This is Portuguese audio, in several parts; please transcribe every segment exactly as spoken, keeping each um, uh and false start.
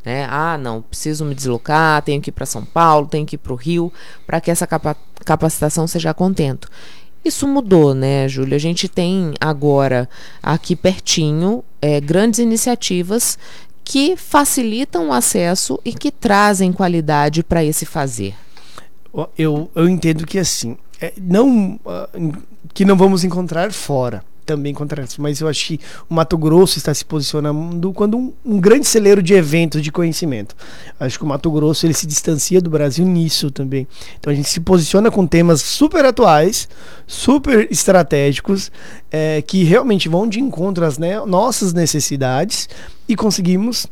né? Ah, não, preciso me deslocar, tenho que ir para São Paulo, tenho que ir para o Rio, para que essa capa- capacitação seja a contento. Isso mudou, né, Júlia? A gente tem agora, aqui pertinho, é, grandes iniciativas que facilitam o acesso e que trazem qualidade para esse fazer. Eu, eu entendo que assim, é, não, uh, que não vamos encontrar fora. Também encontramos, mas eu acho que o Mato Grosso está se posicionando quando um, um grande celeiro de eventos de conhecimento. Acho que o Mato Grosso ele se distancia do Brasil nisso também. Então a gente se posiciona com temas super atuais, super estratégicos, é, que realmente vão de encontro às né, nossas necessidades e conseguimos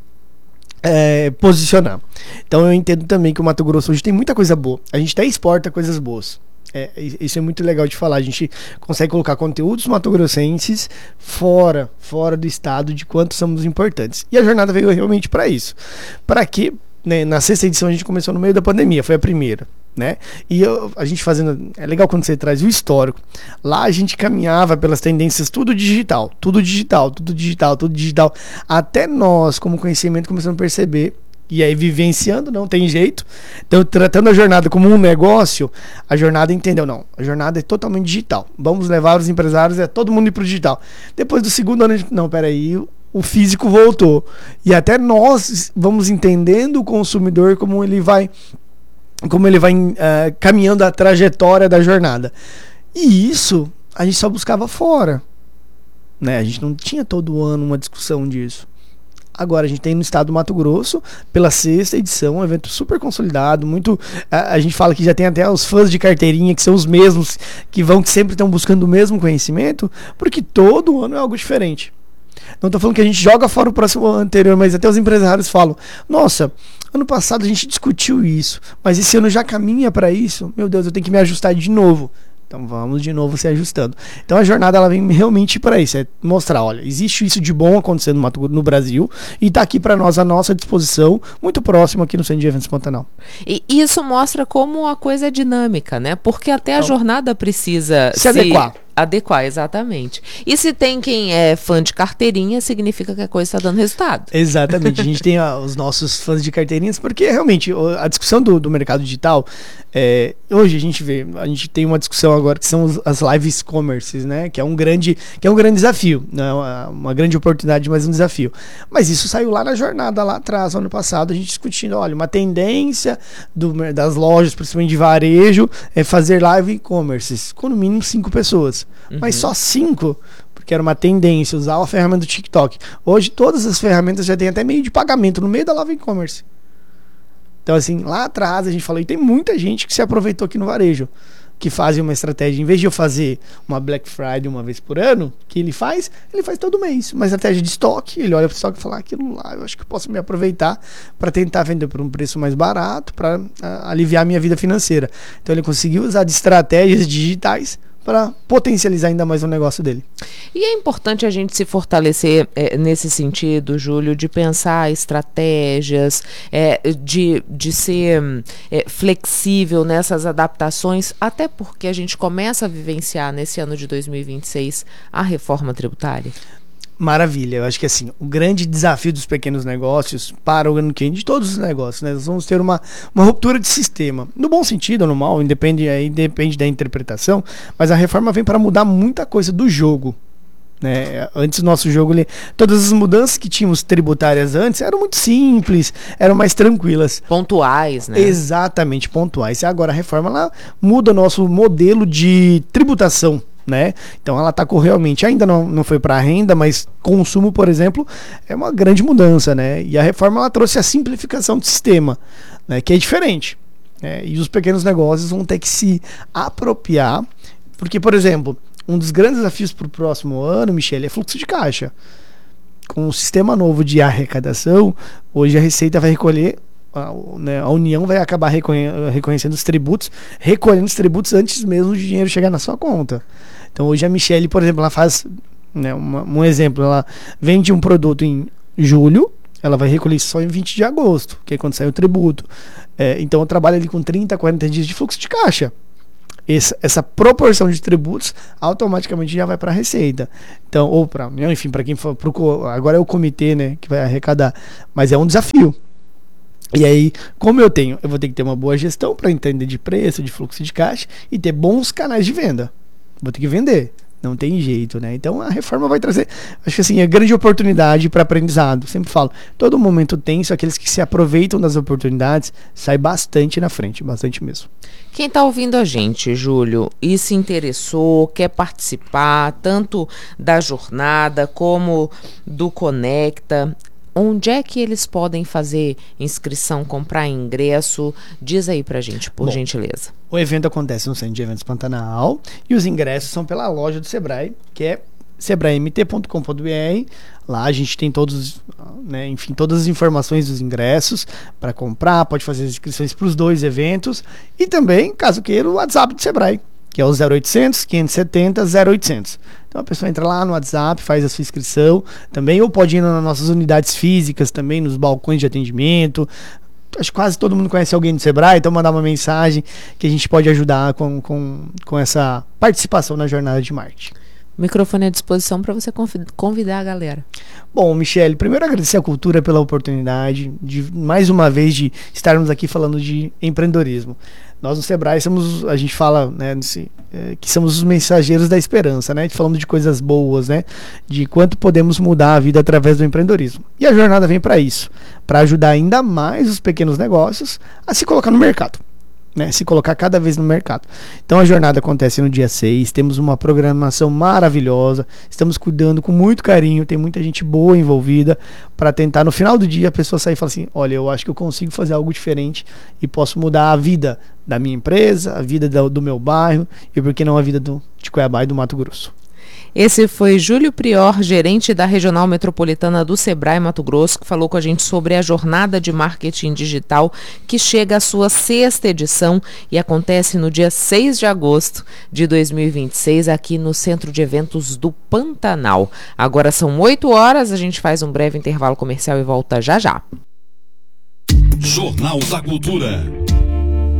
é, posicionar. Então eu entendo também que o Mato Grosso hoje tem muita coisa boa. A gente até exporta coisas boas. É, isso é muito legal de falar. A gente consegue colocar conteúdos matogrossenses fora, fora do estado de quanto somos importantes. E a jornada veio realmente para isso. Para que, né, na sexta edição a gente começou no meio da pandemia, foi a primeira, né? E eu, a gente fazendo, é legal quando você traz o histórico. Lá a gente caminhava pelas tendências tudo digital, tudo digital, tudo digital, tudo digital. Até nós, como conhecimento, começamos a perceber. E aí, vivenciando, não tem jeito. Então, tratando a jornada como um negócio, a jornada entendeu, não. A jornada é totalmente digital. Vamos levar os empresários, é todo mundo ir pro digital. Depois do segundo ano, a gente, não, peraí, o físico voltou. E até nós vamos entendendo o consumidor como ele vai, como ele vai uh, caminhando a trajetória da jornada. E isso, a gente só buscava fora. Né? A gente não tinha todo ano uma discussão disso. Agora a gente tem no estado do Mato Grosso, pela sexta edição, um evento super consolidado, muito, a, a gente fala que já tem até os fãs de carteirinha, que são os mesmos, que vão, que sempre estão buscando o mesmo conhecimento, porque todo ano é algo diferente. Não estou falando que a gente joga fora o próximo ano anterior, mas até os empresários falam, nossa, ano passado a gente discutiu isso, mas esse ano já caminha para isso, meu Deus, eu tenho que me ajustar de novo. Então vamos de novo se ajustando. Então a jornada ela vem realmente para isso, é mostrar, olha, existe isso de bom acontecendo no, Mato, no Brasil e está aqui para nós à nossa disposição, muito próximo aqui no Centro de Eventos Pantanal. E isso mostra como a coisa é dinâmica, né? Porque até a então, jornada precisa se, se adequar. Adequar, exatamente. E se tem quem é fã de carteirinha, significa que a coisa está dando resultado. Exatamente. A gente tem a, os nossos fãs de carteirinhas, porque realmente a discussão do, do mercado digital, é, hoje a gente vê, a gente tem uma discussão agora que são as live commerces, né? Que é um grande, que é um grande desafio, né? uma, uma grande oportunidade, mas um desafio. Mas isso saiu lá na jornada, lá atrás, ano passado, a gente discutindo, olha, uma tendência do, das lojas, principalmente de varejo, é fazer live commerces, com no mínimo cinco pessoas. Uhum. Mas só cinco, porque era uma tendência, usar a ferramenta do TikTok. Hoje todas as ferramentas já tem até meio de pagamento no meio da live e-commerce. Então assim, lá atrás a gente falou, e tem muita gente que se aproveitou aqui no varejo, que fazem uma estratégia, em vez de eu fazer uma Black Friday uma vez por ano, que ele faz, ele faz todo mês, uma estratégia de estoque, ele olha para o estoque e fala, aquilo lá, eu acho que eu posso me aproveitar para tentar vender por um preço mais barato, para uh, aliviar a minha vida financeira. Então ele conseguiu usar de estratégias digitais para potencializar ainda mais o negócio dele. E é importante a gente se fortalecer é, nesse sentido, Júlio, de pensar estratégias, é, de, de ser é, flexível nessas adaptações, até porque a gente começa a vivenciar nesse ano de dois mil e vinte e seis a reforma tributária. Maravilha, eu acho que assim, o grande desafio dos pequenos negócios para o ano que vem, de todos os negócios, né? Nós vamos ter uma, uma ruptura de sistema, no bom sentido ou no mal, independe, aí depende da interpretação, mas a reforma vem para mudar muita coisa do jogo. Né? Antes do nosso jogo, ele, todas as mudanças que tínhamos tributárias antes eram muito simples, eram mais tranquilas. Pontuais, né? Exatamente, pontuais. E agora a reforma ela muda o nosso modelo de tributação. Né? Então ela atacou realmente, ainda não, não foi para a renda, mas consumo, por exemplo, é uma grande mudança, né? E a reforma ela trouxe a simplificação do sistema, né? Que é diferente, né? E os pequenos negócios vão ter que se apropriar, porque, por exemplo, um dos grandes desafios para o próximo ano, Michele, é fluxo de caixa. Com o sistema novo de arrecadação, hoje a Receita vai recolher, a, né, a União vai acabar reconhe- reconhecendo os tributos, recolhendo os tributos antes mesmo do dinheiro chegar na sua conta. Então hoje a Michele, por exemplo, ela faz, né, uma, um exemplo, ela vende um produto em julho, ela vai recolher só em vinte de agosto, que é quando sai o tributo. É, então eu trabalho ali com trinta, quarenta dias de fluxo de caixa. Essa, essa proporção de tributos automaticamente já vai para a Receita. Então, ou para, enfim, para quem for pro, agora é o comitê, né, que vai arrecadar, mas é um desafio. E aí, como eu tenho, eu vou ter que ter uma boa gestão para entender de preço, de fluxo de caixa e ter bons canais de venda. Vou ter que vender. Não tem jeito, né? Então a reforma vai trazer, acho que assim, é grande oportunidade para aprendizado. Sempre falo, todo momento tenso, aqueles que se aproveitam das oportunidades, sai bastante na frente, bastante mesmo. Quem está ouvindo a gente, Júlio, e se interessou, quer participar, tanto da jornada como do Conecta, onde é que eles podem fazer inscrição, comprar ingresso? Diz aí pra gente, por Bom, gentileza. O evento acontece no Centro de Eventos Pantanal e os ingressos são pela loja do Sebrae, que é sebrae m t ponto com ponto b r. Lá a gente tem todos, né, enfim, todas as informações dos ingressos para comprar, pode fazer as inscrições para os dois eventos e também, caso queira, o WhatsApp do Sebrae, que é o zero oitocentos, quinhentos e setenta, zero oitocentos. Então a pessoa entra lá no WhatsApp, faz a sua inscrição também, ou pode ir nas nossas unidades físicas também, nos balcões de atendimento. Acho que quase todo mundo conhece alguém do Sebrae, então mandar uma mensagem que a gente pode ajudar com, com, com essa participação na Jornada de Marte. O microfone à disposição para você convidar a galera. Bom, Michele, primeiro agradecer a Cultura pela oportunidade de, mais uma vez, de estarmos aqui falando de empreendedorismo. Nós no Sebrae somos, a gente fala, né, nesse, é, que somos os mensageiros da esperança, né? Falando de coisas boas, né? De quanto podemos mudar a vida através do empreendedorismo. E a jornada vem para isso, para ajudar ainda mais os pequenos negócios a se colocar no mercado. Né, se colocar cada vez no mercado. Então a jornada acontece no dia seis, temos uma programação maravilhosa, estamos cuidando com muito carinho, tem muita gente boa envolvida para tentar no final do dia a pessoa sair e falar assim, olha, eu acho que eu consigo fazer algo diferente e posso mudar a vida da minha empresa, a vida do, do meu bairro e por que não a vida do, de Cuiabá e do Mato Grosso. Esse foi Júlio Prior, gerente da Regional Metropolitana do Sebrae Mato Grosso, que falou com a gente sobre a jornada de marketing digital que chega à sua sexta edição e acontece no dia seis de agosto de dois mil e vinte e seis aqui no Centro de Eventos do Pantanal. Agora são oito horas, a gente faz um breve intervalo comercial e volta já já. Jornal da Cultura.